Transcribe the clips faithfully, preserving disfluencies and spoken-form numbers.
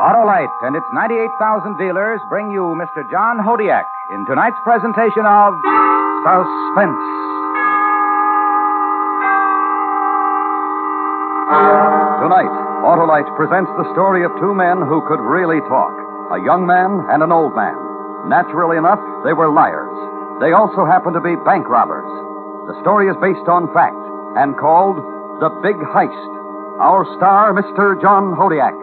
Autolite and its ninety-eight thousand dealers bring you Mister John Hodiak in tonight's presentation of Suspense. Tonight, Autolite presents the story of two men who could really talk, a young man and an old man. Naturally enough, they were liars. They also happened to be bank robbers. The story is based on fact and called The Big Heist. Our star, Mister John Hodiak.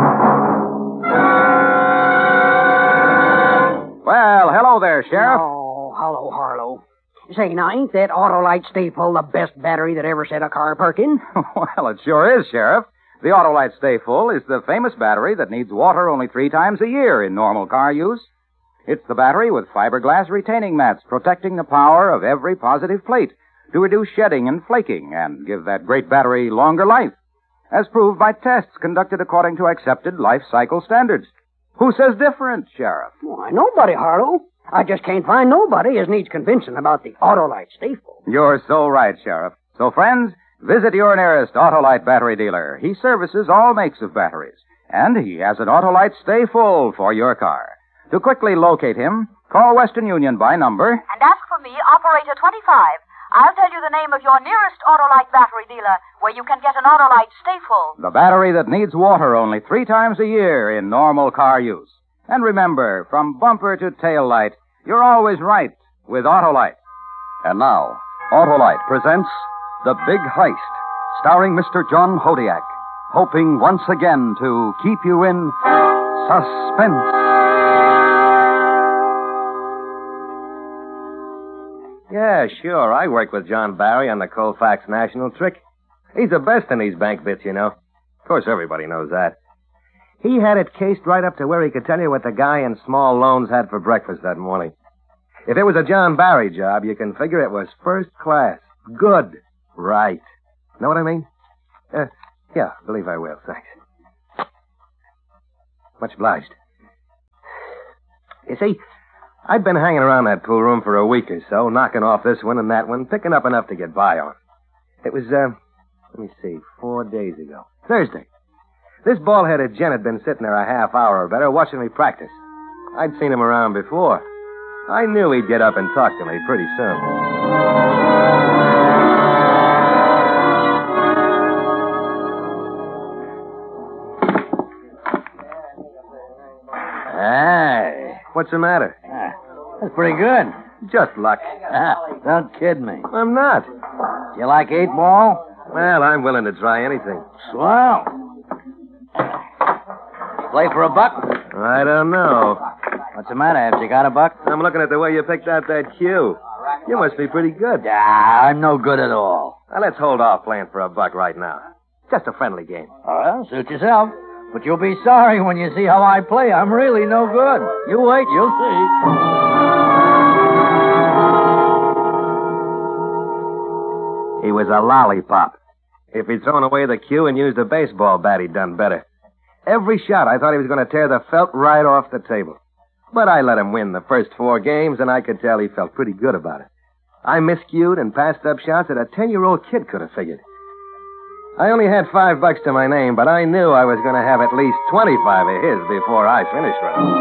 Well, hello there, Sheriff. Oh, hello, Harlow. Say, now, ain't that Autolite Stay Full the best battery that ever set a car perkin? Well, it sure is, Sheriff. The Autolite Stay Full is the famous battery that needs water only three times a year in normal car use. It's the battery with fiberglass retaining mats protecting the power of every positive plate to reduce shedding and flaking and give that great battery longer life, as proved by tests conducted according to accepted life cycle standards. Who says different, Sheriff? Why, nobody, Harlow. I just can't find nobody as needs convincing about the Autolite Stay Full. You're so right, Sheriff. So, friends, visit your nearest Autolite battery dealer. He services all makes of batteries, and he has an Autolite Stay Full for your car. To quickly locate him, call Western Union by number and ask for me, Operator twenty-five. I'll tell you the name of your nearest Autolite battery dealer where you can get an Autolite Stay Full. The battery that needs water only three times a year in normal car use. And remember, from bumper to tail light, you're always right with Autolite. And now, Autolite presents The Big Heist, starring Mister John Hodiak, hoping once again to keep you in suspense. Yeah, sure. I work with John Barry on the Colfax National Trick. He's the best in these bank bits, you know. Of course, everybody knows that. He had it cased right up to where he could tell you what the guy in small loans had for breakfast that morning. If it was a John Barry job, you can figure it was first class. Good. Right. Know what I mean? Uh, yeah, believe I will. Thanks. Much obliged. You see, I'd been hanging around that pool room for a week or so, knocking off this one and that one, picking up enough to get by on. It was, uh, let me see, four days ago. Thursday. This bald-headed gent had been sitting there a half hour or better watching me practice. I'd seen him around before. I knew he'd get up and talk to me pretty soon. Hey. What's the matter? Ah, that's pretty good. Just luck. Don't kid me. I'm not. You like eight ball? Well, I'm willing to try anything. Swell. Play for a buck? I don't know. What's the matter? Have you got a buck? I'm looking at the way you picked out that cue. You must be pretty good. Ah, I'm no good at all. Now, let's hold off playing for a buck right now. Just a friendly game. Well, suit yourself. But you'll be sorry when you see how I play. I'm really no good. You wait, you'll see. He was a lollipop. If he'd thrown away the cue and used a baseball bat, he'd done better. Every shot, I thought he was going to tear the felt right off the table. But I let him win the first four games, and I could tell he felt pretty good about it. I miscued and passed up shots that a ten-year-old kid could have figured. I only had five bucks to my name, but I knew I was going to have at least twenty-five of his before I finished with him.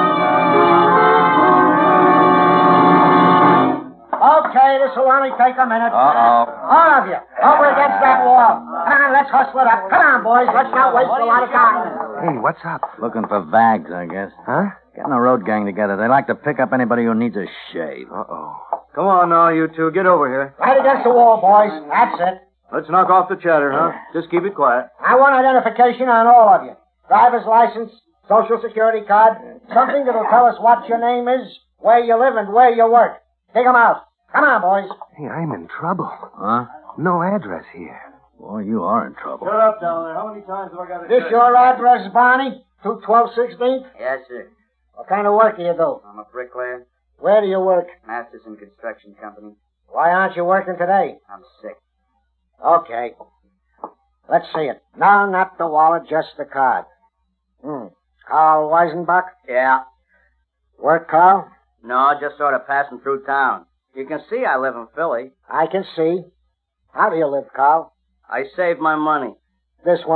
Okay, this will only take a minute. Uh-oh. All of you, over against that wall. Come on, let's hustle it up. Come on, boys. Let's not waste a lot of time. Hey, what's up? Looking for vags, I guess. Huh? Getting a road gang together. They like to pick up anybody who needs a shave. Uh-oh. Come on now, you two. Get over here. Right against the wall, boys. That's it. Let's knock off the chatter, huh? Just keep it quiet. I want identification on all of you. Driver's license, social security card, something that'll tell us what your name is, where you live, and where you work. Take 'em out. Come on, boys. Hey, I'm in trouble. Huh? No address here. Boy, you are in trouble. Shut up down there. How many times have I got to This tell your you? address, Barney? two twelve sixteenth? Yes, sir. What kind of work do you do? I'm a bricklayer. Where do you work? Masterson Construction Company. Why aren't you working today? I'm sick. Okay. Let's see it. No, not the wallet, just the card. Hmm. Carl Weisenbach? Yeah. Work, Carl? No, just sort of passing through town. You can see I live in Philly. I can see. How do you live, Carl? I saved my money. This one.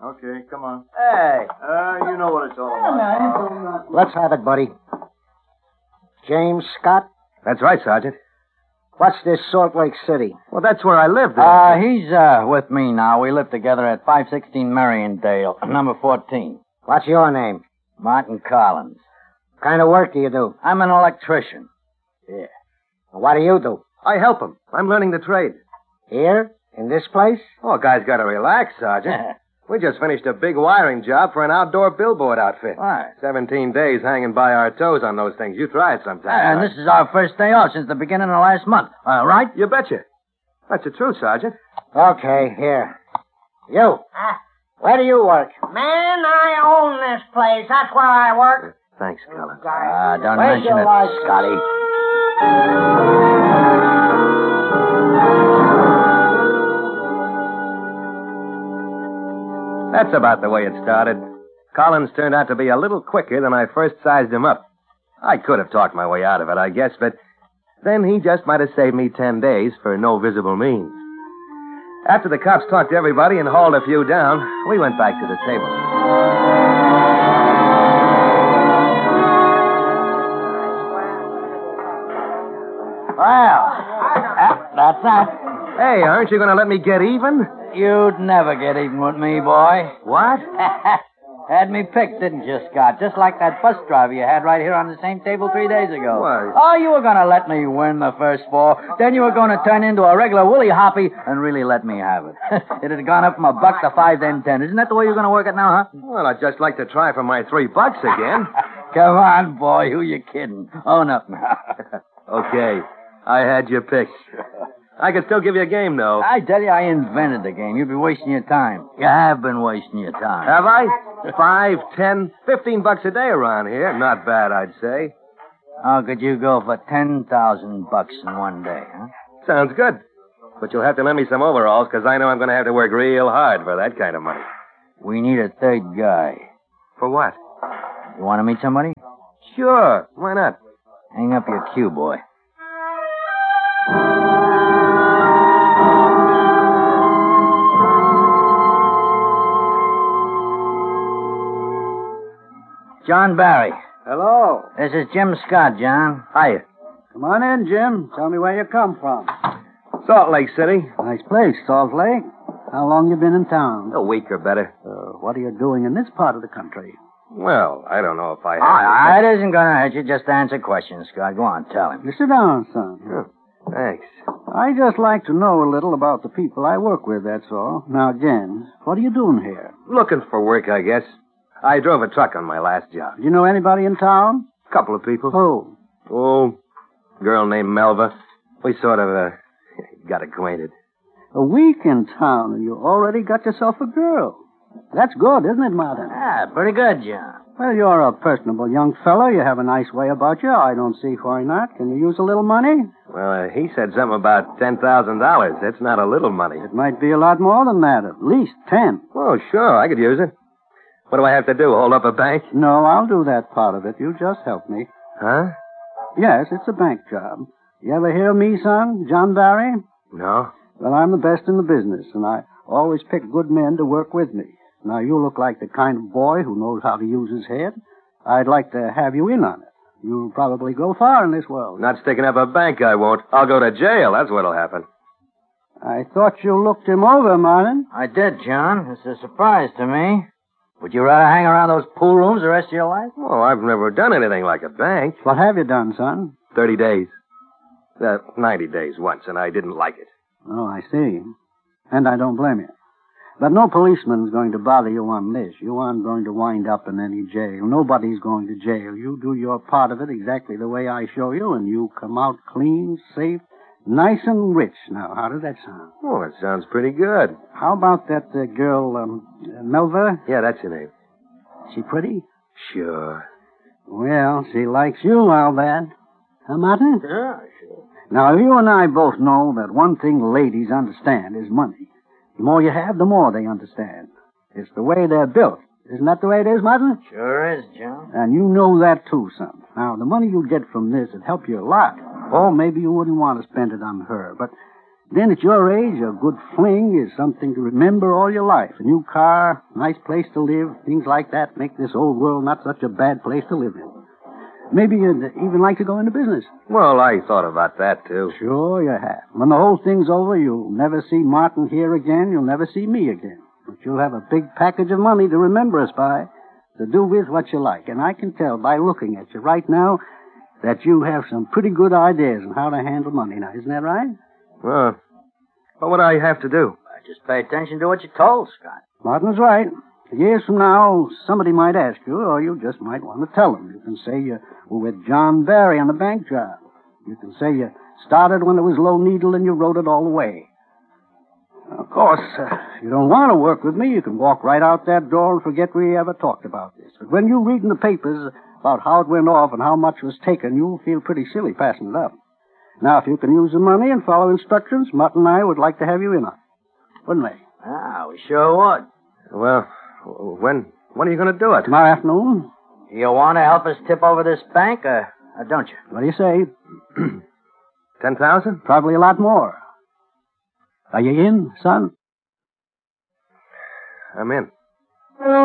Okay, come on. Hey. Uh, you know what it's all about. Let's have it, buddy. James Scott? That's right, Sergeant. What's this Salt Lake City? Well, that's where I live. Uh, he's, uh, with me now. We live together at five sixteen Mariondale, number fourteen. What's your name? Martin Collins. What kind of work do you do? I'm an electrician. Yeah. What do you do? I help him. I'm learning the trade. Here? In this place? Oh, guy's got to relax, Sergeant. We just finished a big wiring job for an outdoor billboard outfit. Why? Seventeen days hanging by our toes on those things. You try it sometime. And Sergeant. this is our first day off since the beginning of last month. Uh, right? You betcha. That's the truth, Sergeant. Okay, here. You. Uh, Where do you work? man, I own this place. That's where I work. Thanks, Collins. Ah, don't Where's mention your it, license? Scotty. That's about the way it started. Collins turned out to be a little quicker than I first sized him up. I could have talked my way out of it, I guess, but then he just might have saved me ten days for no visible means. After the cops talked to everybody and hauled a few down, we went back to the table. Well, uh, that's that. Hey, aren't you going to let me get even? You'd never get even with me, boy. What? Had me picked, didn't you, Scott? Just like that bus driver you had right here on the same table three days ago. Why? Oh, you were going to let me win the first four. Then you were going to turn into a regular woolly hoppy and really let me have it. It had gone up from a buck to five, then ten. Isn't that the way you're going to work it now, huh? Well, I'd just like to try for my three bucks again. Come on, boy. Who you kidding? Own up now. Okay. I had you picked. I could still give you a game, though. I tell you, I invented the game. You'd be wasting your time. You have been wasting your time. Have I? Five, ten, fifteen bucks a day around here. Not bad, I'd say. How could you go for ten thousand bucks in one day, huh? Sounds good. But you'll have to lend me some overalls, because I know I'm going to have to work real hard for that kind of money. We need a third guy. For what? You want to meet somebody? Sure. Why not? Hang up your cue, boy. John Barry. Hello. This is Jim Scott, John. Hiya. Come on in, Jim. Tell me where you come from. Salt Lake City. Nice place, Salt Lake. How long you been in town? A week or better. Uh, what are you doing in this part of the country? Well, I don't know if I have... Ah, it isn't going to hurt you. Just answer questions, Scott. Go on, tell him. You sit down, son. Huh. Thanks. I just like to know a little about the people I work with, that's all. Now, again, what are you doing here? Looking for work, I guess. I drove a truck on my last job. Do you know anybody in town? Couple of people. Who? Oh, girl named Melva. We sort of, uh, got acquainted. A week in town, and you already got yourself a girl. That's good, isn't it, Martin? Ah, pretty good, John. Well, you're a personable young fellow. You have a nice way about you. I don't see why not. Can you use a little money? Well, uh, he said something about ten thousand dollars. That's not a little money. It might be a lot more than that. At least ten. Oh, sure. I could use it. What do I have to do? Hold up a bank? No, I'll do that part of it. You just help me. Huh? Yes, it's a bank job. You ever hear of me, son? John Barry? No. Well, I'm the best in the business, and I always pick good men to work with me. Now, you look like the kind of boy who knows how to use his head. I'd like to have you in on it. You'll probably go far in this world. Not sticking up a bank, I won't. I'll go to jail. That's what'll happen. I thought you looked him over, Martin. I did, John. It's a surprise to me. Would you rather hang around those pool rooms the rest of your life? Oh, I've never done anything like a bank. What have you done, son? Thirty days. Uh, ninety days once, and I didn't like it. Oh, I see. And I don't blame you. But no policeman's going to bother you on this. You aren't going to wind up in any jail. Nobody's going to jail. You do your part of it exactly the way I show you, and you come out clean, safe, nice and rich. Now, how does that sound? Oh, that sounds pretty good. How about that uh, girl, um, uh, Melva? Yeah, that's your name. She pretty? Sure. Well, she likes you, I'll bet. Huh, Martin? Yeah, sure. Now, you and I both know that one thing ladies understand is money. The more you have, the more they understand. It's the way they're built. Isn't that the way it is, Martin? Sure is, John. And you know that, too, son. Now, the money you get from this would help you a lot. Or maybe you wouldn't want to spend it on her. But Then at your age, a good fling is something to remember all your life. A new car, nice place to live, things like that make this old world not such a bad place to live in. Maybe you'd even like to go into business. Well, I thought about that, too. Sure you have. When the whole thing's over, you'll never see Martin here again. You'll never see me again. But you'll have a big package of money to remember us by, to do with what you like. And I can tell by looking at you right now that you have some pretty good ideas on how to handle money now. Isn't that right? Well, what would I have to do? Just pay attention to what you're told, Scott. Martin's right. Years from now, somebody might ask you, or you just might want to tell them. You can say you were with John Barry on the bank job. You can say you started when it was low needle and you rode it all the way. Of course, uh, if you don't want to work with me, you can walk right out that door and forget we ever talked about this. But when you read in the papers about how it went off and how much was taken, you'll feel pretty silly passing it up. Now, if you can use the money and follow instructions, Martin and I would like to have you in on it. Wouldn't we? Ah, we sure would. Well, when when are you going to do it? Tomorrow afternoon. You want to help us tip over this bank, or, or don't you? What do you say? Ten thousand? Probably a lot more. Are you in, son? I'm in.